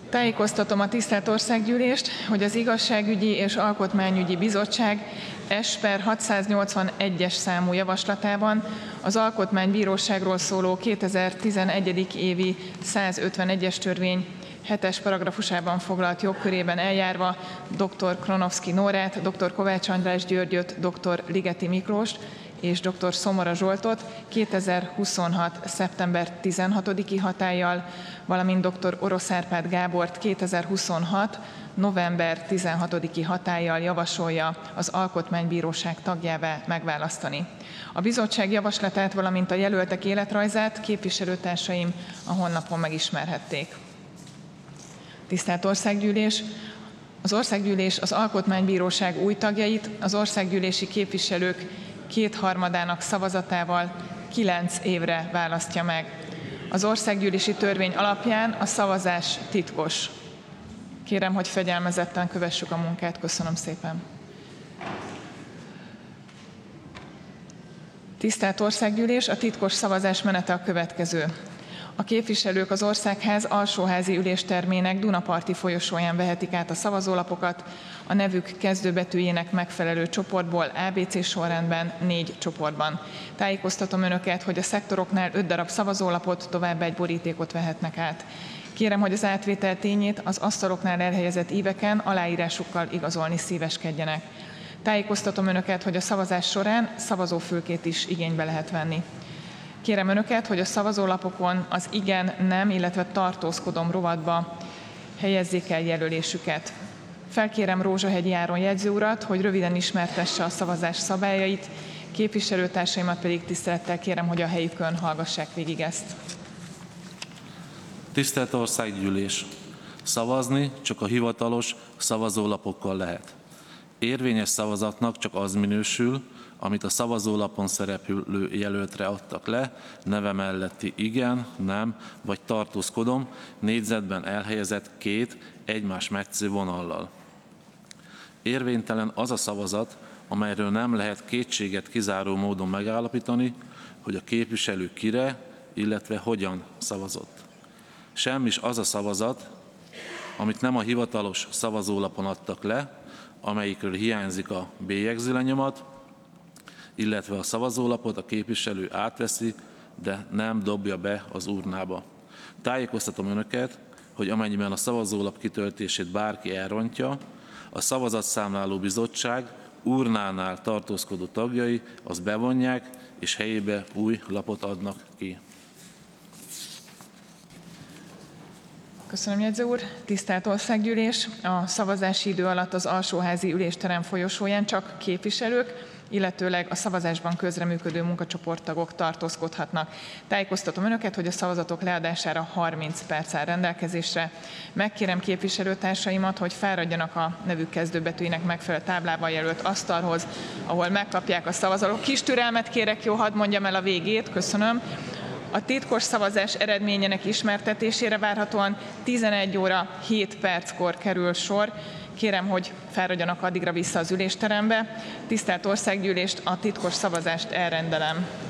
Tájékoztatom a tisztelt Országgyűlést, hogy az Igazságügyi és Alkotmányügyi Bizottság S/per 681-es számú javaslatában az Alkotmánybíróságról szóló 2011. évi 151-es törvény 7-es paragrafusában foglalt jogkörében eljárva dr. Kronovszky Nórát, dr. Kovács András Györgyöt, dr. Ligeti Miklóst és dr. Szomora Zsoltot 2026. szeptember 16-i hatállyal, valamint dr. Orosz Árpád Gábort 2026. november 16-i hatállyal javasolja az Alkotmánybíróság tagjává megválasztani. A bizottság javaslatát, valamint a jelöltek életrajzát képviselőtársaim a honlapon megismerhették. Tisztelt Országgyűlés! Az Országgyűlés az Alkotmánybíróság új tagjait az országgyűlési képviselők kétharmadának szavazatával 9 évre választja meg. Az országgyűlési törvény alapján a szavazás titkos. Kérem, hogy fegyelmezetten kövessük a munkát. Köszönöm szépen. Tisztelt Országgyűlés, a titkos szavazás menete a következő. A képviselők az Országház alsóházi üléstermének Dunaparti folyosóján vehetik át a szavazólapokat, a nevük kezdőbetűjének megfelelő csoportból ABC sorrendben 4 csoportban. Tájékoztatom Önöket, hogy a szektoroknál 5 darab szavazólapot, továbbá egy borítékot vehetnek át. Kérem, hogy az átvétel tényét az asztaloknál elhelyezett íveken aláírásukkal igazolni szíveskedjenek. Tájékoztatom Önöket, hogy a szavazás során szavazófülkét is igénybe lehet venni. Kérem Önöket, hogy a szavazólapokon az igen, nem, illetve tartózkodom rovatba helyezzék el jelölésüket. Felkérem Rózsahegyi Áron jegyző urat, hogy röviden ismertesse a szavazás szabályait, képviselőtársaimat pedig tisztelettel kérem, hogy a helyükön hallgassák végig ezt. Tisztelt Országgyűlés! Szavazni csak a hivatalos szavazólapokkal lehet. Érvényes szavazatnak csak az minősül, amit a szavazólapon szereplő jelöltre adtak le, neve melletti igen, nem vagy tartózkodom négyzetben elhelyezett 2 egymás metsző vonallal. Érvénytelen az a szavazat, amelyről nem lehet kétséget kizáró módon megállapítani, hogy a képviselő kire, illetve hogyan szavazott. Semmis az a szavazat, amit nem a hivatalos szavazólapon adtak le, amelyikről hiányzik a bélyegzőlenyomat, illetve a szavazólapot a képviselő átveszi, de nem dobja be az urnába. Tájékoztatom Önöket, hogy amennyiben a szavazólap kitöltését bárki elrontja, a szavazatszámláló bizottság urnánál tartózkodó tagjai azt bevonják, és helyébe új lapot adnak ki. Köszönöm, jegyző úr. Tisztelt Országgyűlés! A szavazási idő alatt az alsóházi ülésterem folyosóján csak képviselők, illetőleg a szavazásban közreműködő munkacsoporttagok tartózkodhatnak. Tájékoztatom Önöket, hogy a szavazatok leadására 30 perc áll rendelkezésre. Megkérem képviselőtársaimat, hogy fáradjanak a nevük kezdőbetűinek megfelelő táblával jelölt asztalhoz, ahol megkapják a szavazólapot. Kis türelmet kérek, jó, hadd mondjam el a végét, köszönöm. A titkos szavazás eredményének ismertetésére várhatóan 11 óra 7 perckor kerül sor. Kérem, hogy fáradjanak addigra vissza az ülésterembe. Tisztelt Országgyűlést, a titkos szavazást elrendelem.